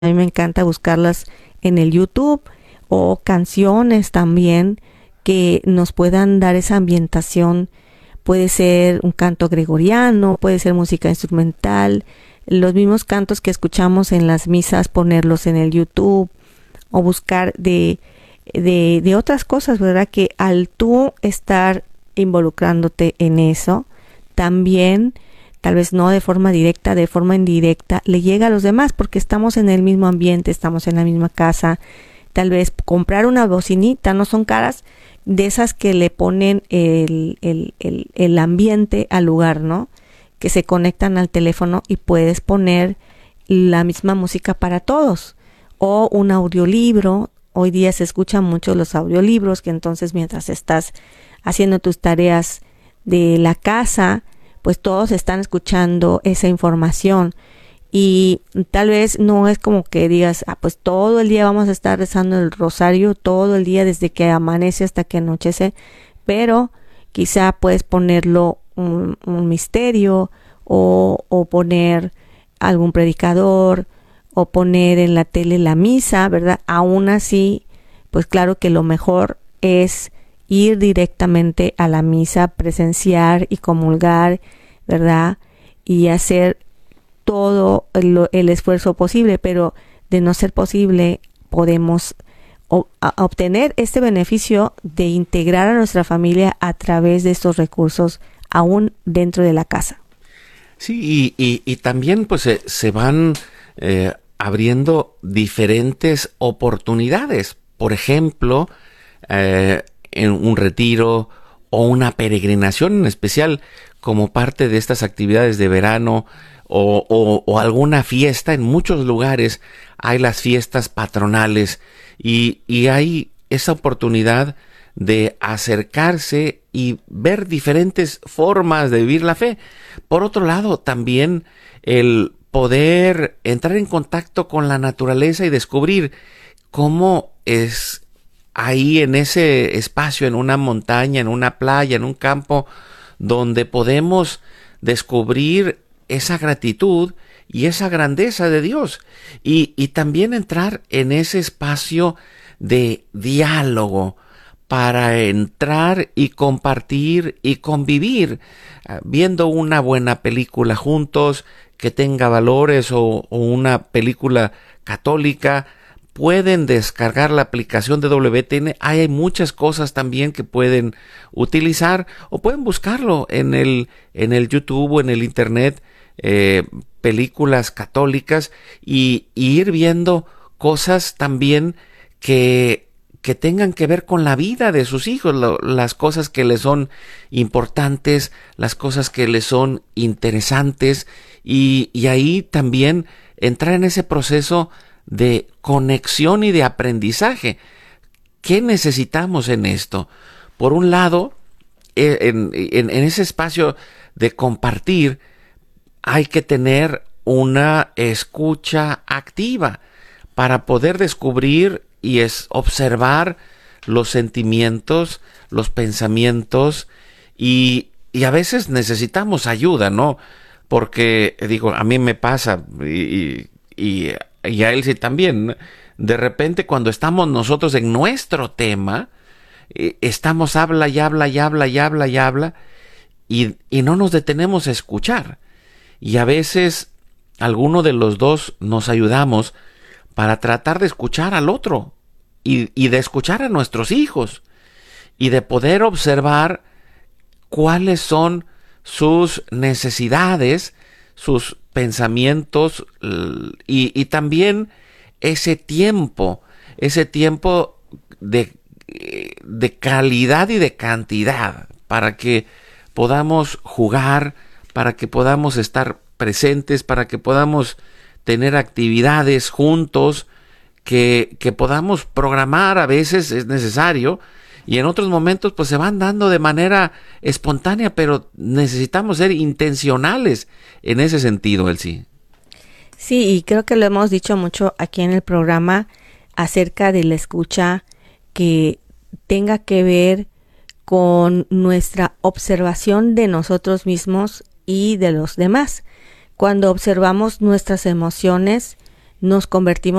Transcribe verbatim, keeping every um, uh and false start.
A mí me encanta buscarlas en el YouTube o canciones también que nos puedan dar esa ambientación. Puede ser un canto gregoriano, puede ser música instrumental, los mismos cantos que escuchamos en las misas, ponerlos en el YouTube o buscar de, de, de otras cosas, ¿verdad? Que al tú estar involucrándote en eso, también, tal vez no de forma directa, de forma indirecta, le llega a los demás porque estamos en el mismo ambiente, estamos en la misma casa. Tal vez comprar una bocinita, no son caras, de esas que le ponen el, el, el, el ambiente al lugar, ¿no? Que se conectan al teléfono y puedes poner la misma música para todos. O un audiolibro. Hoy día se escuchan mucho los audiolibros, que entonces mientras estás haciendo tus tareas de la casa, pues todos están escuchando esa información. Y tal vez no es como que digas, ah, pues todo el día vamos a estar rezando el rosario, todo el día desde que amanece hasta que anochece, pero quizá puedes ponerlo un, un misterio o, o poner algún predicador o poner en la tele la misa, ¿verdad? Aún así, pues claro que lo mejor es ir directamente a la misa, presenciar y comulgar, ¿verdad? Y hacer todo el, el esfuerzo posible, pero de no ser posible podemos o, a, obtener este beneficio de integrar a nuestra familia a través de estos recursos aún dentro de la casa. Sí, y, y, y también pues se, se van eh, abriendo diferentes oportunidades. Por ejemplo, eh, en un retiro o una peregrinación en especial como parte de estas actividades de verano, O, o, o alguna fiesta. En muchos lugares hay las fiestas patronales y, y hay esa oportunidad de acercarse y ver diferentes formas de vivir la fe. Por otro lado, también el poder entrar en contacto con la naturaleza y descubrir cómo es ahí en ese espacio, en una montaña, en una playa, en un campo, donde podemos descubrir esa gratitud y esa grandeza de Dios, y, y también entrar en ese espacio de diálogo para entrar y compartir y convivir, viendo una buena película juntos que tenga valores o, o una película católica. Pueden descargar la aplicación de W T N, hay muchas cosas también que pueden utilizar, o pueden buscarlo en el, en el YouTube o en el internet, eh, películas católicas, y, y ir viendo cosas también que, que tengan que ver con la vida de sus hijos, lo, las cosas que les son importantes, las cosas que les son interesantes, y, y ahí también entrar en ese proceso de conexión y de aprendizaje. ¿Qué necesitamos en esto? Por un lado, en, en, en ese espacio de compartir, hay que tener una escucha activa para poder descubrir y es observar los sentimientos, los pensamientos, y, y a veces necesitamos ayuda, ¿no? Porque, digo, a mí me pasa, y, y, y a él sí también, de repente cuando estamos nosotros en nuestro tema, estamos habla y habla y habla y habla y habla, y, y no nos detenemos a escuchar. Y a veces alguno de los dos nos ayudamos para tratar de escuchar al otro y, y de escuchar a nuestros hijos y de poder observar cuáles son sus necesidades, sus pensamientos, y, y también ese tiempo, ese tiempo de, de calidad y de cantidad, para que podamos jugar, para que podamos estar presentes, para que podamos tener actividades juntos, que, que podamos programar. A veces es necesario, y en otros momentos pues se van dando de manera espontánea, pero necesitamos ser intencionales en ese sentido, Elsie. Sí, y creo que lo hemos dicho mucho aquí en el programa acerca de la escucha que tenga que ver con nuestra observación de nosotros mismos y de los demás. Cuando observamos nuestras emociones, nos convertimos